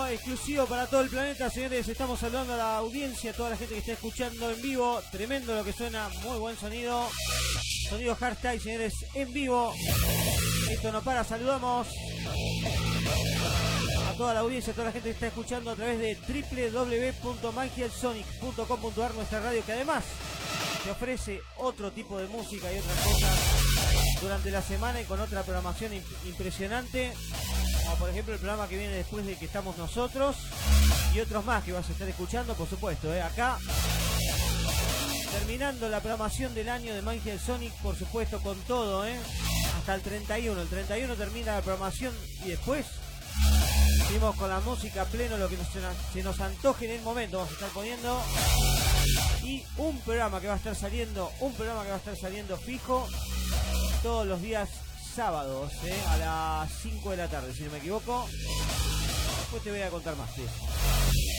exclusivo para todo el planeta, señores. Estamos saludando a la audiencia, a toda la gente que está escuchando en vivo. Tremendo lo que suena, muy buen sonido. Sonido hardstyle, señores, en vivo. Esto no para, saludamos a toda la audiencia, a toda la gente que está escuchando a través de www.magielsonic.com.ar, nuestra radio que además te ofrece otro tipo de música y otras cosas durante la semana y con otra programación impresionante, como por ejemplo el programa que viene después de que estamos nosotros y otros más que vas a estar escuchando, por supuesto, acá terminando la programación del año de Magiel Sonic, por supuesto, con todo, hasta el 31. El 31 termina la programación y después seguimos con la música a pleno, lo que se nos antoje en el momento. Vamos a estar poniendo y un programa que va a estar saliendo fijo todos los días sábados, a las 5 de la tarde, si no me equivoco. Después te voy a contar más, ¿sí?